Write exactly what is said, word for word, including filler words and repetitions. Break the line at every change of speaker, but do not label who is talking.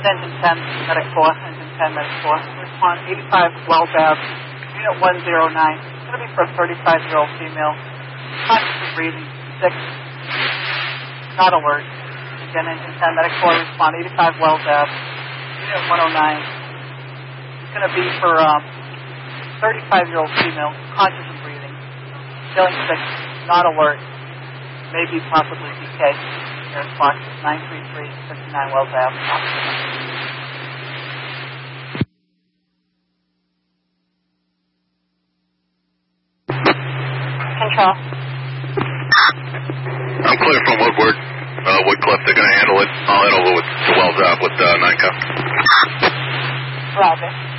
Engine ten, Medic four, Engine ten, Medic four. Respond eighty-five Wells Ave, Unit one oh nine. It's going to be for a thirty-five-year-old female. Conscious of breathing, sick, not alert. Again, Engine ten, Medic four, respond eighty-five Wells Ave, Unit one oh nine. It's going to be for um, thirty-five-year-old female, conscious of breathing, feeling sick, not alert, maybe possibly D K. Here's Fox nine three three, six nine Wells Ave. Control.
I'm clear from Woodward. Uh, Woodcliff, they're going to handle it. I'll head over with, to Wells Ave with uh, nine cup.
Roger.